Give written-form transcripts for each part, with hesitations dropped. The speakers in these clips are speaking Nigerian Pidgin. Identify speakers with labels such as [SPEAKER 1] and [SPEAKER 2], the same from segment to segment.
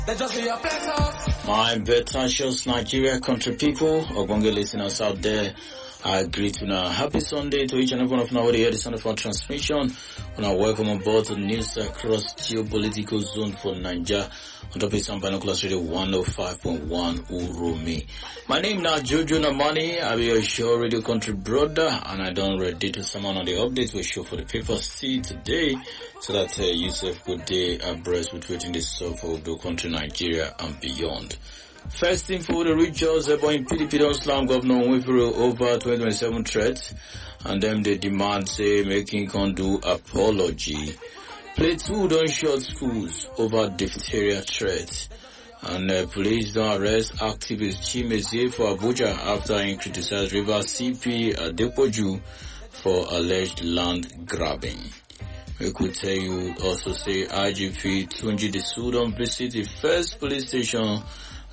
[SPEAKER 1] My Betashos Nigeria country people, Ogonge listeners out there, I greet you now. Happy Sunday to each and every one of now. The Sunday for transmission. And I welcome on board to the news across geopolitical zone for Nigeria. On top of some binoculars radio 105.1 Urumi. My name now Jojo Namani. I be your show radio country brother, and I don't ready to summon on the updates we show for the paper see today, so that Yusuf could day abreast with waiting this so for the country Nigeria and beyond. First thing for the regions about PDP don't slam Governor Nwifuru over 2027 threats, and them they demand say making can do apology. Plateau don't shut schools over diphtheria threat, and police don't arrest activist Chimezie for Abuja after he criticized River CP Adepoju for alleged land grabbing. We could tell you also say IGP Tunji Disu don't visit the first police station.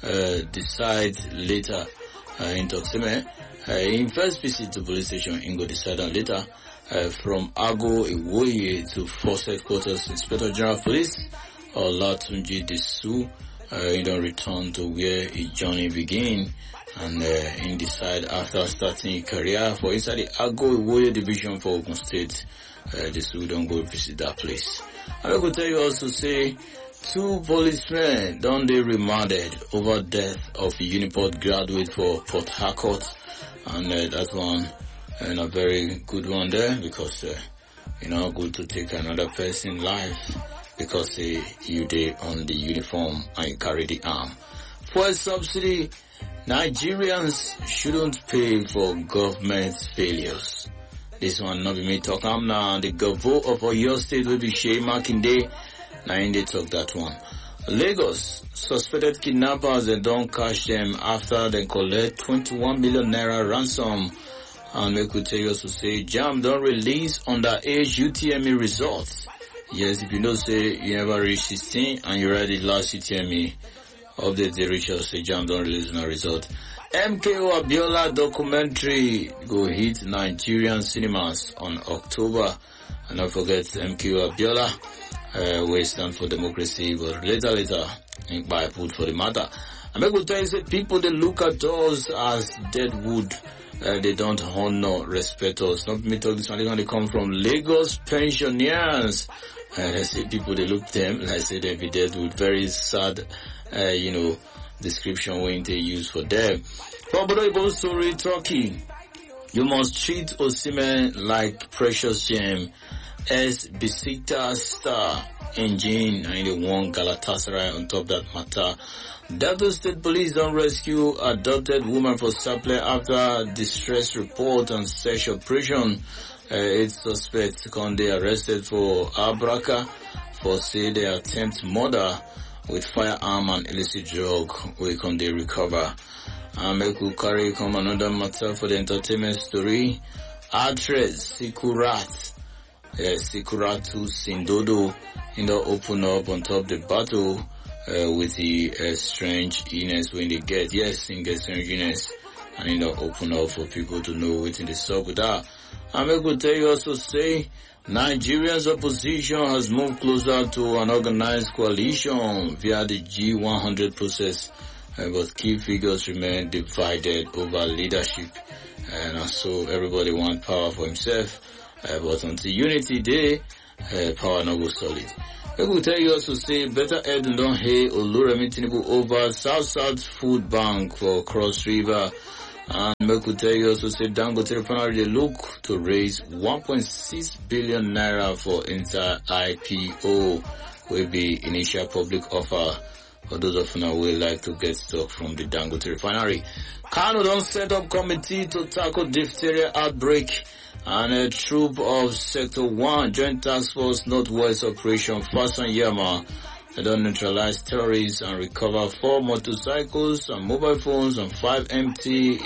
[SPEAKER 1] Decide later in Toksime. In first visit to police station, Ingo decided later from Ago Iwoye to Force Headquarters Inspector General of Police Olatunji Disu. He don't return to where his journey began, and he decide after starting a career for inside the Ago Iwoye division for Ogun State. Disu don't go visit that place. And I could tell you also say 2 policemen don't they remanded over death of a Uniport graduate for Port Harcourt, and that one and a very good one there, because good to take another person's life because you dey on the uniform and you carry the arm. Fuel subsidy, Nigerians shouldn't pay for government failures. This one not be me talk. I'm now the governor of Oyo State will be Shey Makinde. Now in they talk that one. Lagos, suspected kidnappers they don't catch them after they collect 21 million naira ransom. And we could tell you also say JAMB don't release underage UTME results. Yes, if you know say you never reach 16 and you read the last UTME update they reach us, say JAMB don't release no result. MKO Abiola documentary go hit Nigerian cinemas on October. And don't forget MKO Abiola, we stand for democracy, but later, by put for the matter. I'm going to tell you, say, people, they look at us as dead wood. They don't honor, respect us. Not me talk this one, they come from Lagos pensioners. I say people, they look them, like I say they be dead wood. Very sad, description when they use for them. For Bodo story, Turkey, you must treat Osimhen like precious gem. As Besiktas star engine and the one Galatasaray on top that matter. Delta State Police don't rescue adopted woman for supply after distress report and search operation. 8 suspects they arrested for Abraka for say they attempt murder with firearm and illicit drug. We can they recover. And we could carry come another matter for the entertainment story. Address Sikurat. Sikuratu Sindodo in the open up on top the battle with the strange illness when they get strange illness, and in the open up for people to know what's in the sub with that. I'm going to tell you also say Nigeria's opposition has moved closer to an organized coalition via the G100 process, but key figures remain divided over leadership, and so everybody wants power for himself. But until Unity Day, power no go solid. I will tell you also say better head don't hey Oluremi Tinubu over South Food Bank for Cross River. And I could tell you also say Dangote Refinery they look to raise 1.6 billion naira for entire IPO will be initial public offer for those of you who would like to get stock from the Dangote Refinery. Kano don't set up committee to tackle diphtheria outbreak. And a troop of Sector 1 Joint Task Force Northwest Operation Fast and Yama They don't neutralize terrorists and recover 4 motorcycles and mobile phones and 5 empty